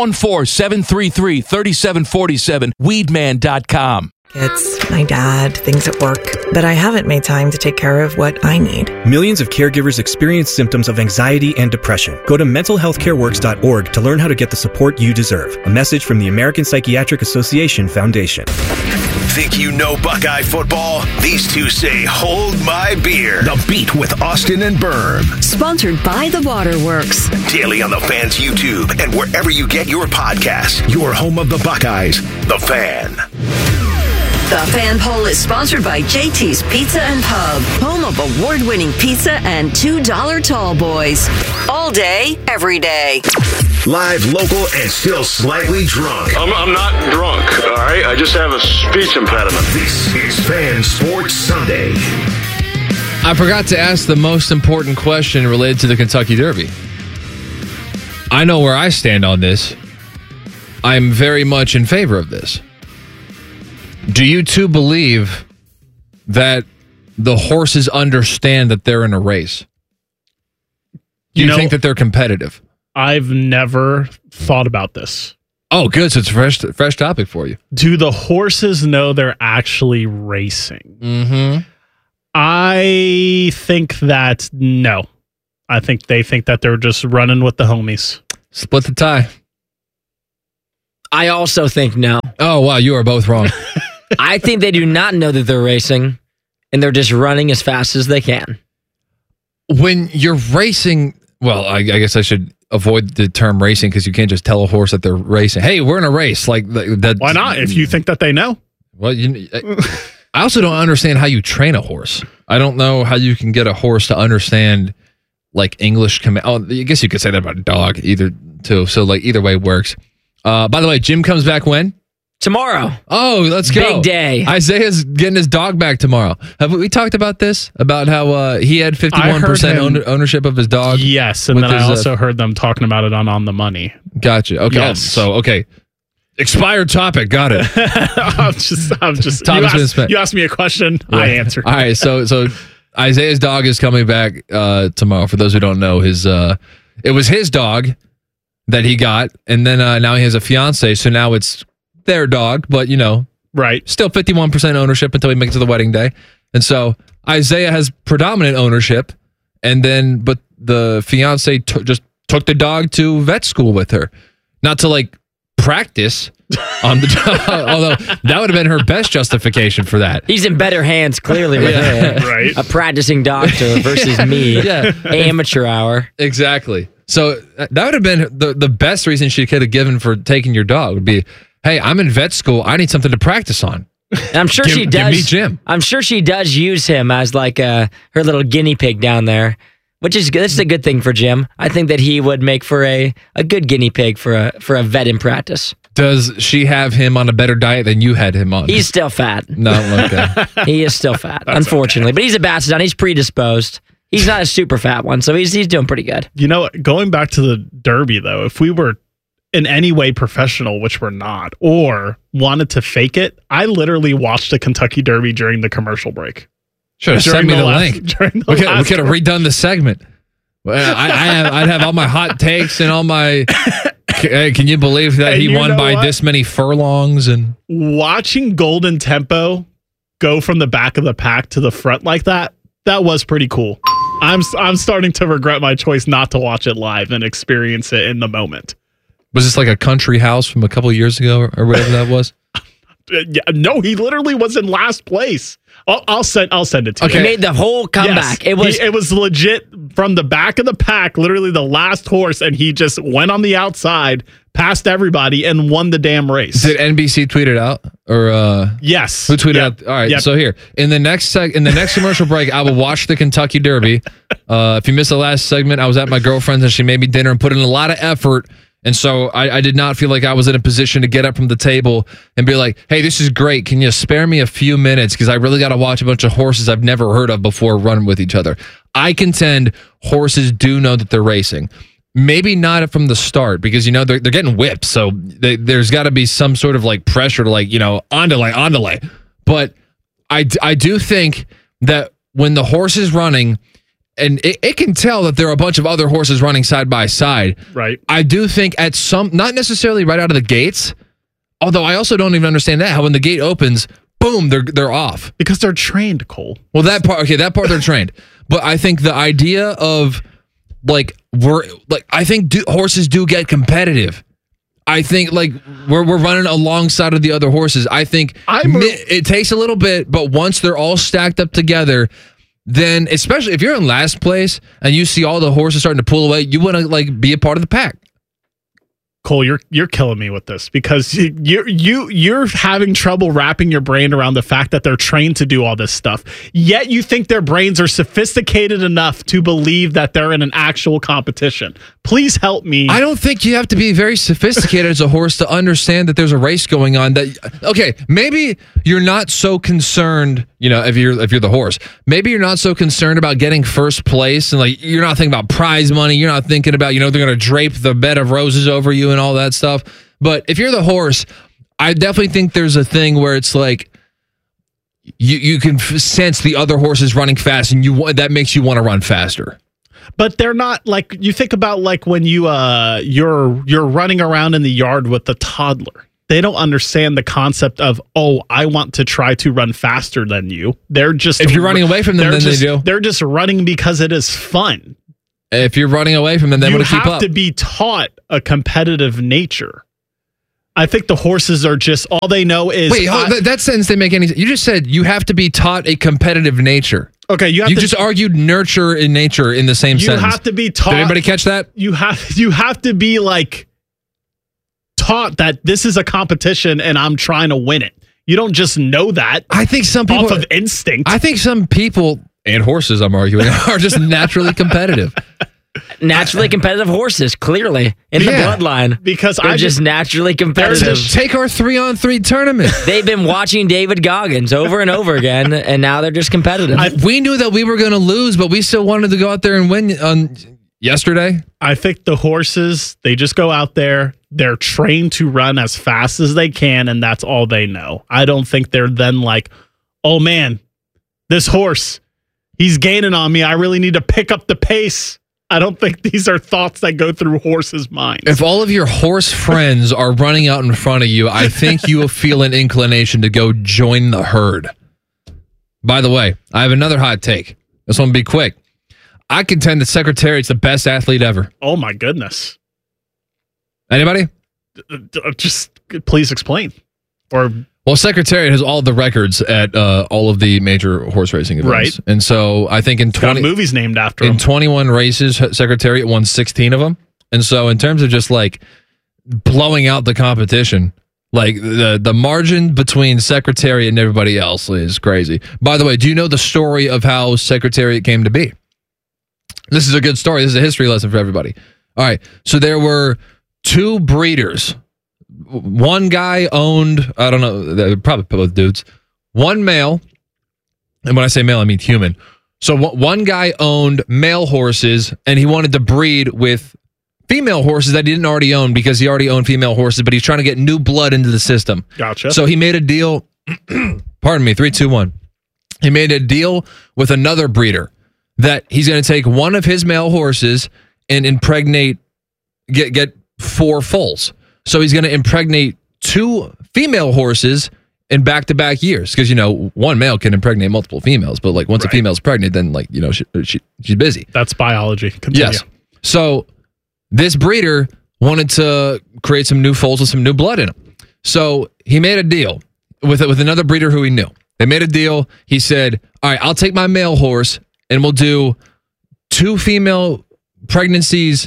614-733-3747, weedman.com. It's my dad, things at work, but I haven't made time to take care of what I need. Millions of caregivers experience symptoms of anxiety and depression. Go to mentalhealthcareworks.org to learn how to get the support you deserve. A message from the American Psychiatric Association Foundation. Think you know Buckeye football? These two say, hold my beer. The Beat with Austin and Berm. Sponsored by The Waterworks. Daily on the Fan's YouTube and wherever you get your podcasts. Your home of the Buckeyes, The Fan. The Fan Poll is sponsored by JT's Pizza and Pub, home of award-winning pizza and $2 tall boys. All day, every day. Live, local, and still slightly drunk. I'm not drunk, all right? I just have a speech impediment. This is Fan Sports Sunday. I forgot to ask the most important question related to the Kentucky Derby. I know where I stand on this. I'm very much in favor of this. Do you two believe that the horses understand that they're in a race? Do you think that they're competitive? I've never thought about this. Oh, good. So it's a fresh topic for you. Do the horses know they're actually racing? Mm-hmm. I think that no. I think they think that they're just running with the homies. Split the tie. I also think no. Oh, wow. You are both wrong. I think they do not know that they're racing, and they're just running as fast as they can. When you're racing, well, I guess I should avoid the term racing because you can't just tell a horse that they're racing. Hey, we're in a race. Like that. Why not? If you think that they know. Well, I also don't understand how you train a horse. I don't know how you can get a horse to understand like English command. Oh, I guess you could say that about a dog either too. So like either way works. By the way, Jim comes back when? Tomorrow. Oh, let's go. Big day. Isaiah's getting his dog back tomorrow. Have we talked about this? About how he had 51% ownership of his dog? Yes, and then I also heard them talking about it on The Money. Gotcha. Okay. Yes. So, okay. Expired topic. Got it. I'm just you asked me a question, yeah. I answered. All right, so Isaiah's dog is coming back tomorrow. For those who don't know, it was his dog that he got, and then now he has a fiance, so now it's their dog, but right, still 51% ownership until we make it to the wedding day. And so Isaiah has predominant ownership, but the fiance just took the dog to vet school with her, not to like practice on the dog, although that would have been her best justification for that. He's in better hands clearly with right, a practicing doctor versus me. Amateur hour. Exactly. So that would have been the best reason she could have given for taking your dog would be, hey, I'm in vet school. I need something to practice on. And I'm sure she does. Give me Jim. I'm sure she does use him as like her little guinea pig down there, which is good. That's a good thing for Jim. I think that he would make for a good guinea pig for a vet in practice. Does she have him on a better diet than you had him on? He's still fat. No, okay. He is still fat, unfortunately. Okay. But he's a Basset. He's predisposed. He's not a super fat one, so he's doing pretty good. Going back to the Derby, though, if we were in any way professional, which we're not, or wanted to fake it, I literally watched the Kentucky Derby during the commercial break. Should have sent me the link. We could have redone the segment. I'd have all my hot takes and all my... Can you believe that he won by this many furlongs? And watching Golden Tempo go from the back of the pack to the front like that was pretty cool. I'm starting to regret my choice not to watch it live and experience it in the moment. Was this like a country house from a couple of years ago or whatever that was? No, he literally was in last place. I'll send it to you. He made the whole comeback. Yes, it was legit from the back of the pack, literally the last horse, and he just went on the outside, passed everybody, and won the damn race. Did NBC tweet it out? Or yes. Who tweeted out? All right, so here in the next commercial break, I will watch the Kentucky Derby. If you missed the last segment, I was at my girlfriend's and she made me dinner and put in a lot of effort. And so I did not feel like I was in a position to get up from the table and be like, hey, this is great. Can you spare me a few minutes? Because I really got to watch a bunch of horses I've never heard of before run with each other. I contend horses do know that they're racing. Maybe not from the start because, they're getting whipped. So there's got to be some sort of like pressure to on delay. But I do think that when the horse is running, and it can tell that there are a bunch of other horses running side by side. Right. I do think not necessarily right out of the gates, although I also don't even understand how when the gate opens, boom, they're off. Because they're trained, Cole. Well, that part they're trained. But I think the idea of I think horses do get competitive. I think we're running alongside of the other horses. I think it takes a little bit, but once they're all stacked up together, then especially if you're in last place and you see all the horses starting to pull away, you want to be a part of the pack. Cole, you're killing me with this because you're having trouble wrapping your brain around the fact that they're trained to do all this stuff. Yet you think their brains are sophisticated enough to believe that they're in an actual competition. Please help me. I don't think you have to be very sophisticated as a horse to understand that there's a race going on. Maybe you're not so concerned, if you're the horse. Maybe you're not so concerned about getting first place and you're not thinking about prize money. You're not thinking about, they're going to drape the bed of roses over you and all that stuff. But if you're the horse, I definitely think there's a thing where it's you can sense the other horses running fast, and that makes you want to run faster. But they're not like, you think about like when you're running around in the yard with a toddler. They don't understand the concept of, I want to try to run faster than you. They're just, if you're running away from them, then they do. They're just running because it is fun. If you're running away from them, they want to keep up. You have to be taught a competitive nature. I think the horses are just, all they know is... Wait, that sentence didn't make any sense. You just said you have to be taught a competitive nature. Okay, you just argued nurture and nature in the same sentence. You have to be taught... Did anybody catch that? You have to be like taught that this is a competition and I'm trying to win it. You don't just know that. I think some people... Off of instinct. I think some people, and horses I'm arguing, are just naturally competitive. Naturally competitive horses, clearly, in the bloodline. Because they're just naturally competitive. Take our 3-on-3 tournament. They've been watching David Goggins over and over again, and now they're just competitive. We knew that we were going to lose, but we still wanted to go out there and win on yesterday. I think the horses, they just go out there. They're trained to run as fast as they can, and that's all they know. I don't think they're then like, oh man, this horse, he's gaining on me. I really need to pick up the pace. I don't think these are thoughts that go through horses' minds. If all of your horse friends are running out in front of you, I think you will feel an inclination to go join the herd. By the way, I have another hot take. This one will be quick. I contend that Secretariat's the best athlete ever. Oh my goodness. Anybody? Just please explain. Well, Secretariat has all the records at all of the major horse racing events. Right. And so I think in 20 movies named after him. In 21 races, Secretariat won 16 of them. And so in terms of just like blowing out the competition, like the margin between Secretariat and everybody else is crazy. By the way, do you know the story of how Secretariat came to be? This is a good story. This is a history lesson for everybody. All right. So there were two breeders. One guy owned, I don't know, they're probably both dudes. One male, and when I say male, I mean human. So one guy owned male horses, and he wanted to breed with female horses that he didn't already own because he already owned female horses, but he's trying to get new blood into the system. Gotcha. So he made a deal, pardon me, 3, 2, 1. He made a deal with another breeder that he's going to take one of his male horses and impregnate, get 4 foals. So he's going to impregnate 2 female horses in back-to-back years. Because, one male can impregnate multiple females. But, like, once a female's pregnant, then, like, she's busy. That's biology. Continue. Yes. So this breeder wanted to create some new foals with some new blood in them. So he made a deal with another breeder who he knew. They made a deal. He said, all right, I'll take my male horse, and we'll do 2 female pregnancies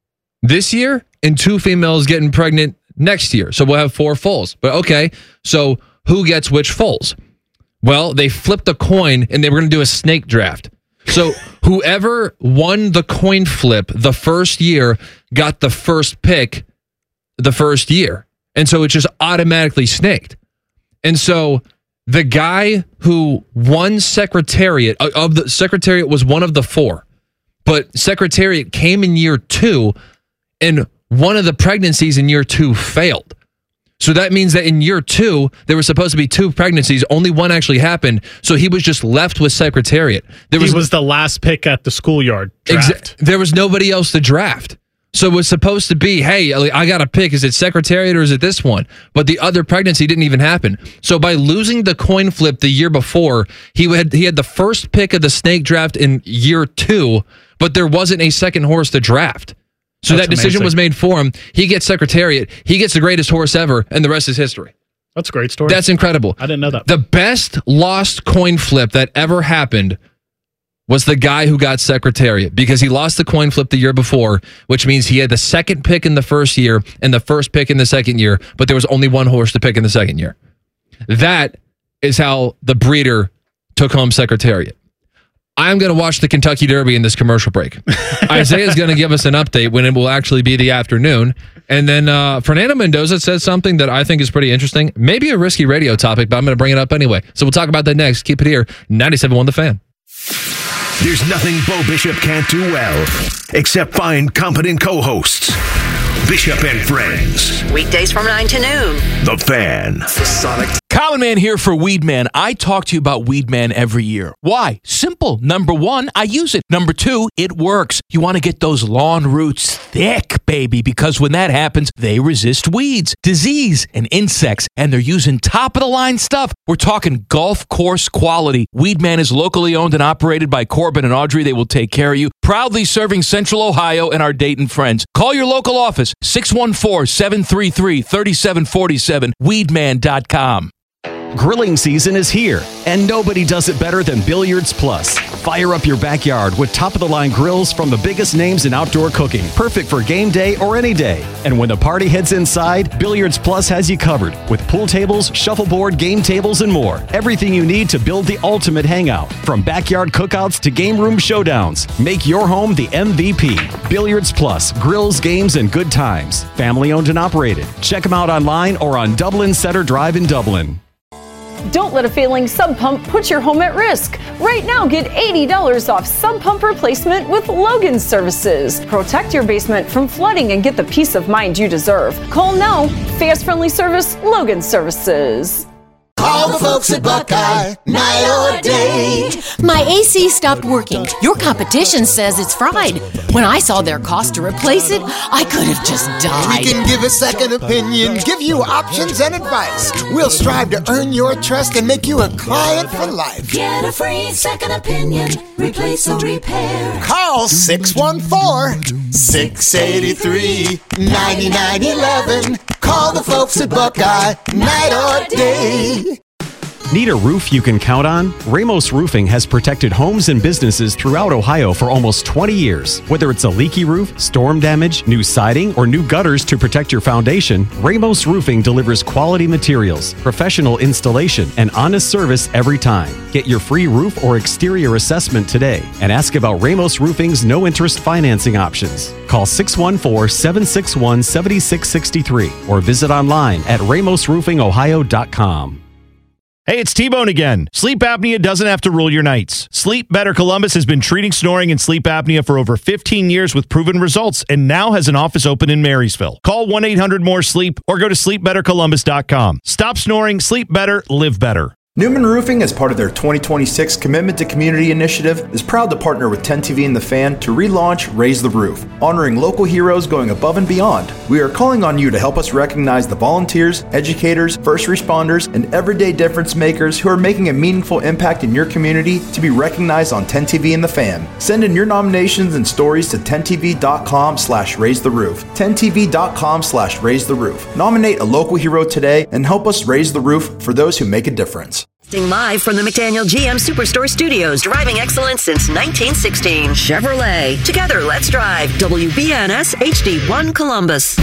this year and 2 females getting pregnant next year. So we'll have 4 foals. But okay, so who gets which foals? Well, they flipped a coin and they were going to do a snake draft. So whoever won the coin flip the first year got the first pick the first year. And so it just automatically snaked. And so the guy who won Secretariat, Secretariat was one of the 4. But Secretariat came in year 2 and one of the pregnancies in year 2 failed. So that means that in year 2, there were supposed to be 2 pregnancies. Only one actually happened. So he was just left with Secretariat. He was the last pick at the schoolyard draft. There was nobody else to draft. So it was supposed to be, hey, I got to pick. Is it Secretariat or is it this one? But the other pregnancy didn't even happen. So by losing the coin flip the year before, he had the first pick of the snake draft in year 2, but there wasn't a second horse to draft. So that decision was made for him. He gets Secretariat. He gets the greatest horse ever, and the rest is history. That's a great story. That's incredible. I didn't know that. The best lost coin flip that ever happened was the guy who got Secretariat because he lost the coin flip the year before, which means he had the second pick in the first year and the first pick in the second year, but there was only one horse to pick in the second year. That is how the breeder took home Secretariat. I'm going to watch the Kentucky Derby in this commercial break. Isaiah's going to give us an update when it will actually be the afternoon. And then Fernando Mendoza says something that I think is pretty interesting. Maybe a risky radio topic, but I'm going to bring it up anyway. So we'll talk about that next. Keep it here. 97.1 The Fan. There's nothing Bo Bishop can't do well, except find competent co-hosts. Bishop and Friends. Weekdays from 9 to noon. The Fan. Sonic Common Man here for Weed Man. I talk to you about Weed Man every year. Why? Simple. Number one, I use it. Number two, it works. You want to get those lawn roots thick, baby, because when that happens, they resist weeds, disease, and insects, and they're using top-of-the-line stuff. We're talking golf course quality. Weed Man is locally owned and operated by Corbin and Audrey. They will take care of you. Proudly serving Central Ohio and our Dayton friends. Call your local office, 614-733-3747, weedman.com. Grilling season is here, and nobody does it better than Billiards Plus. Fire up your backyard with top-of-the-line grills from the biggest names in outdoor cooking, perfect for game day or any day. And when the party heads inside, Billiards Plus has you covered with pool tables, shuffleboard, game tables, and more. Everything you need to build the ultimate hangout. From backyard cookouts to game room showdowns, make your home the MVP. Billiards Plus, grills, games, and good times. Family owned and operated. Check them out online or on Dublin Center Drive in Dublin. Don't let a failing sump pump put your home at risk. Right now, get $80 off sump pump replacement with Logan Services. Protect your basement from flooding and get the peace of mind you deserve. Call now. Fast, friendly service, Logan Services. Call the folks at Buckeye, night or day. My AC stopped working. Your competition says it's fried. When I saw their cost to replace it, I could have just died. We can give a second opinion, give you options and advice. We'll strive to earn your trust and make you a client for life. Get a free second opinion, replace or repair. Call 614-683-9911. Call the folks at Buckeye, night or day. Need a roof you can count on? Ramos Roofing has protected homes and businesses throughout Ohio for almost 20 years. Whether it's a leaky roof, storm damage, new siding, or new gutters to protect your foundation, Ramos Roofing delivers quality materials, professional installation, and honest service every time. Get your free roof or exterior assessment today and ask about Ramos Roofing's no-interest financing options. Call 614-761-7663 or visit online at ramosroofingohio.com. Hey, it's T-Bone again. Sleep apnea doesn't have to rule your nights. Sleep Better Columbus has been treating snoring and sleep apnea for over 15 years with proven results and now has an office open in Marysville. Call 1-800-MORE-SLEEP or go to sleepbettercolumbus.com. Stop snoring, sleep better, live better. Newman Roofing, as part of their 2026 Commitment to Community initiative, is proud to partner with 10TV and The Fan to relaunch Raise the Roof, honoring local heroes going above and beyond. We are calling on you to help us recognize the volunteers, educators, first responders, and everyday difference makers who are making a meaningful impact in your community to be recognized on 10TV and The Fan. Send in your nominations and stories to 10tv.com/raisetheroof. 10tv.com/raisetheroof. Nominate a local hero today and help us raise the roof for those who make a difference. Live from the McDaniel GM Superstore Studios, driving excellence since 1916. Chevrolet. Together, let's drive. WBNS HD1 Columbus.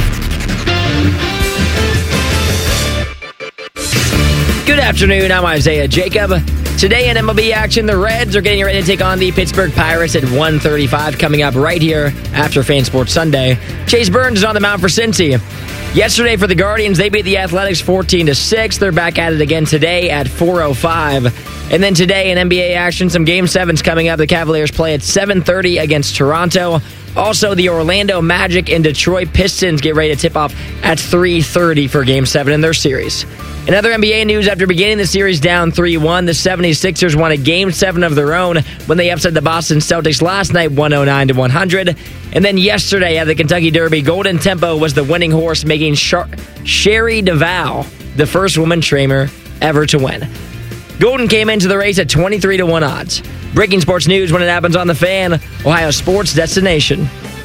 Good afternoon. I'm Isaiah Jacob. Today in MLB action, the Reds are getting ready to take on the Pittsburgh Pirates at 1:35 coming up right here after Fan Sports Sunday. Chase Burns is on the mound for Cincy. Yesterday for the Guardians, they beat the Athletics 14-6. They're back at it again today at 4:05. And then today in NBA action, some Game 7s coming up. The Cavaliers play at 7:30 against Toronto. Also, the Orlando Magic and Detroit Pistons get ready to tip off at 3:30 for Game 7 in their series. In other NBA news, after beginning the series down 3-1, the 76ers won a Game 7 of their own when they upset the Boston Celtics last night 109-100. And then yesterday at the Kentucky Derby, Golden Tempo was the winning horse, making Sherry DeVal the first woman trainer ever to win. Golden came into the race at 23-1 odds. Breaking sports news when it happens on The Fan, Ohio sports destination.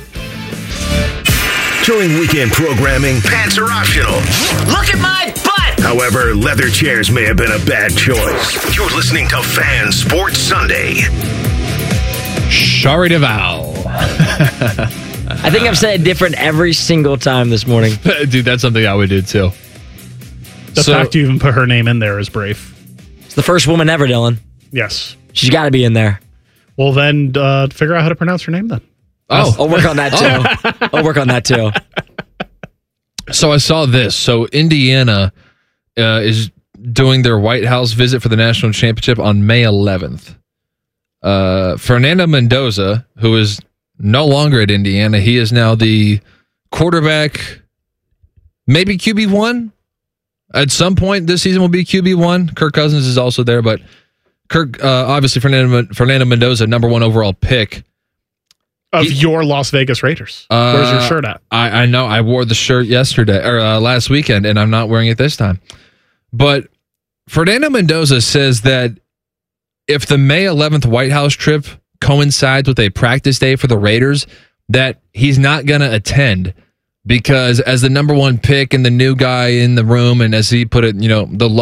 During weekend programming, pants are optional. Look at my butt! However, leather chairs may have been a bad choice. You're listening to Fan Sports Sunday. Shari DeVal. I think I've said it different every single time this morning. Dude, that's something I would do too. The fact you even put her name in there is brave. It's the first woman ever, Dylan. Yes. She's got to be in there. Well, then figure out how to pronounce her name then. Oh, I'll work on that too. I'll work on that too. So I saw this. So Indiana is doing their White House visit for the national championship on May 11th. Fernando Mendoza, who is no longer at Indiana, he is now the quarterback, maybe QB1 At some point this season will be QB1. Kirk Cousins is also there, but Kirk, obviously Fernando Mendoza, number 1 overall pick. Of your Las Vegas Raiders. Where's your shirt at? I know. I wore the shirt yesterday or last weekend, and I'm not wearing it this time. But Fernando Mendoza says that if the May 11th White House trip coincides with a practice day for the Raiders, that he's not going to attend because as the number 1 pick and the new guy in the room, and as he put it, the